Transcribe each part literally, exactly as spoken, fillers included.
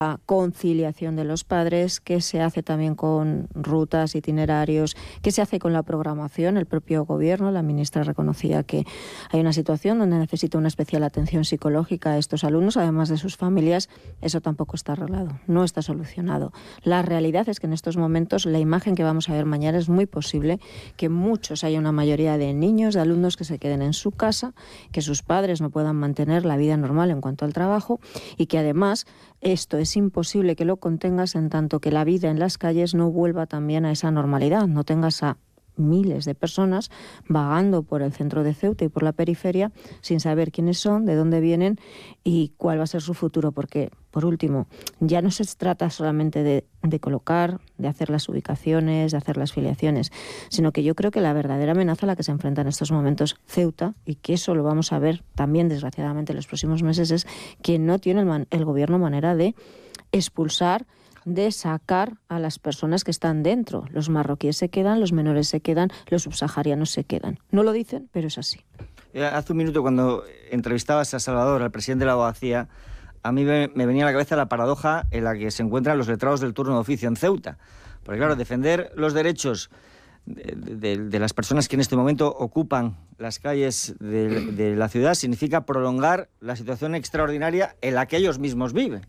la conciliación de los padres, que se hace también con rutas, itinerarios, que se hace con la programación. El propio gobierno, la ministra reconocía que hay una situación donde necesita una especial atención psicológica a estos alumnos, además de sus familias. Eso tampoco está arreglado, no está solucionado. La realidad es que en estos momentos la imagen que vamos a ver mañana es muy posible que muchos, haya una mayoría de niños, de alumnos que se queden en su casa, que sus padres no puedan mantener la vida normal en cuanto al trabajo y que además esto es imposible que lo contengas en tanto que la vida en las calles no vuelva también a esa normalidad, no tengas a miles de personas vagando por el centro de Ceuta y por la periferia sin saber quiénes son, de dónde vienen y cuál va a ser su futuro. Porque, por último, ya no se trata solamente de, de colocar, de hacer las ubicaciones, de hacer las filiaciones, sino que yo creo que la verdadera amenaza a la que se enfrenta en estos momentos Ceuta, y que eso lo vamos a ver también desgraciadamente en los próximos meses, es que no tiene el, man, el gobierno manera de expulsar, de sacar a las personas que están dentro. Los marroquíes se quedan, los menores se quedan, los subsaharianos se quedan. No lo dicen, pero es así. Hace un minuto, cuando entrevistabas a Salvador, al presidente de la abogacía, a mí me, me venía a la cabeza la paradoja en la que se encuentran los letrados del turno de oficio en Ceuta. Porque claro, defender los derechos de, de, de las personas que en este momento ocupan las calles de, de la ciudad significa prolongar la situación extraordinaria en la que ellos mismos viven.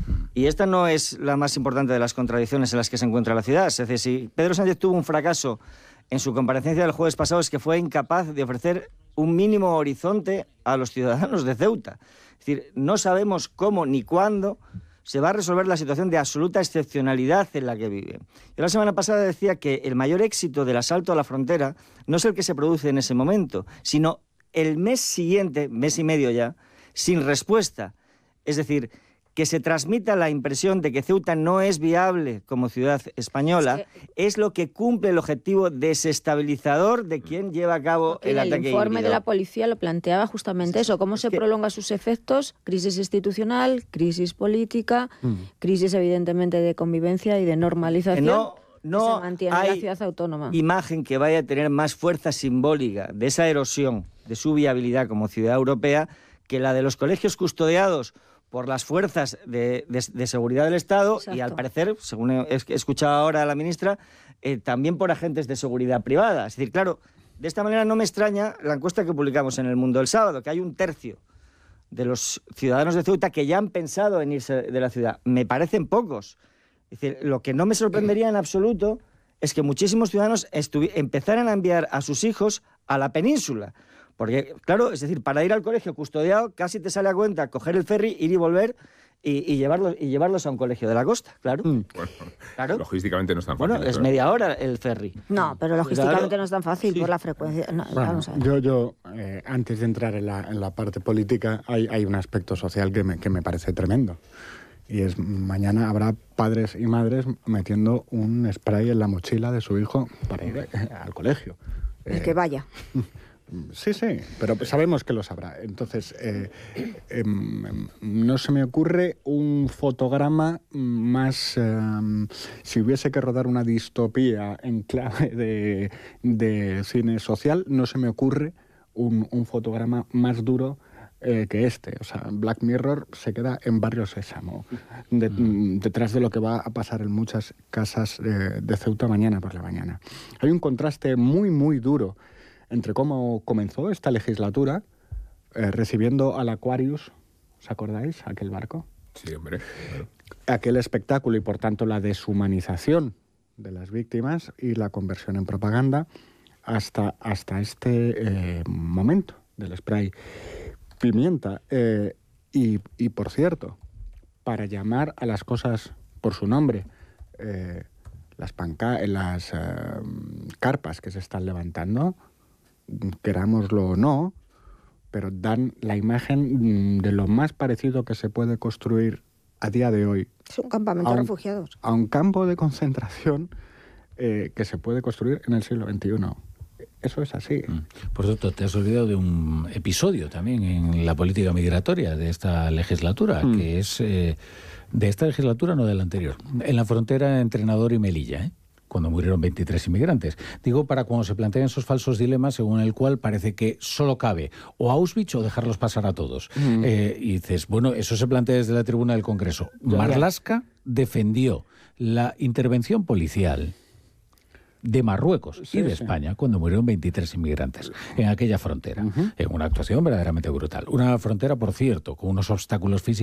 Y esta no es la más importante de las contradicciones en las que se encuentra la ciudad. Es decir, si Pedro Sánchez tuvo un fracaso en su comparecencia del jueves pasado, es que fue incapaz de ofrecer un mínimo horizonte a los ciudadanos de Ceuta. Es decir, no sabemos cómo ni cuándo se va a resolver la situación de absoluta excepcionalidad en la que vive. Yo la semana pasada decía que el mayor éxito del asalto a la frontera no es el que se produce en ese momento, sino el mes siguiente, mes y medio ya, sin respuesta. Es decir, que se transmita la impresión de que Ceuta no es viable como ciudad española, es, que, es lo que cumple el objetivo desestabilizador de quien lleva a cabo el ataque híbrido. El informe de la policía lo planteaba justamente eso, cómo es se que... prolonga sus efectos, crisis institucional, crisis política, mm. crisis evidentemente de convivencia y de normalización. No, no se mantiene hay la ciudad autónoma. Imagen que vaya a tener más fuerza simbólica de esa erosión de su viabilidad como ciudad europea que la de los colegios custodiados por las fuerzas de, de, de seguridad del Estado. Exacto. Y al parecer, según he, he escuchado ahora a la ministra, eh, también por agentes de seguridad privada. Es decir, claro, de esta manera no me extraña la encuesta que publicamos en El Mundo el sábado, que hay un tercio de los ciudadanos de Ceuta que ya han pensado en irse de la ciudad. Me parecen pocos. Es decir, lo que no me sorprendería en absoluto es que muchísimos ciudadanos empezaran a enviar a sus hijos a la península. Porque, claro, es decir, para ir al colegio custodiado casi te sale a cuenta coger el ferry, ir y volver y, y, llevarlos, y llevarlos a un colegio de la costa, claro. Mm. Bueno, claro. Logísticamente no es tan fácil. Bueno, es pero... media hora el ferry. No, pero logísticamente claro. no es tan fácil sí. por la frecuencia. No, bueno, vamos a ver. Yo, yo eh, antes de entrar en la, en la parte política, hay, hay un aspecto social que me, que me parece tremendo. Y es, mañana habrá padres y madres metiendo un spray en la mochila de su hijo para ir eh, al colegio. El eh, que vaya. Sí, sí, pero sabemos que lo sabrá. Entonces, eh, eh, no se me ocurre un fotograma más... Eh, si hubiese que rodar una distopía en clave de, de cine social, no se me ocurre un, un fotograma más duro eh, que este. O sea, Black Mirror se queda en Barrio Sésamo, de, detrás de lo que va a pasar en muchas casas de, de Ceuta mañana por la mañana. Hay un contraste muy, muy duro entre cómo comenzó esta legislatura, eh, recibiendo al Aquarius, ¿os acordáis? Aquel barco. Sí, hombre. Claro. Aquel espectáculo y, por tanto, la deshumanización de las víctimas y la conversión en propaganda hasta, hasta este eh, momento del spray pimienta. Eh, y, y, por cierto, para llamar a las cosas por su nombre, eh, las, panca las eh, carpas que se están levantando, querámoslo o no, pero dan la imagen de lo más parecido que se puede construir a día de hoy. Es un campamento de refugiados. A un campo de concentración eh, que se puede construir en el siglo veintiuno. Eso es así. Por cierto, te has olvidado de un episodio también en la política migratoria de esta legislatura, mm. que es eh, de esta legislatura, no de la anterior. En la frontera entre Nador y Melilla, ¿eh? cuando murieron veintitrés inmigrantes. Digo, para cuando se plantean esos falsos dilemas según el cual parece que solo cabe o Auschwitz o dejarlos pasar a todos. Mm. Eh, y dices, bueno, eso se plantea desde la tribuna del Congreso. Ya, Marlaska ya. defendió la intervención policial de Marruecos sí, y de sí. España cuando murieron veintitrés inmigrantes en aquella frontera, uh-huh. en una actuación verdaderamente brutal. Una frontera, por cierto, con unos obstáculos físicos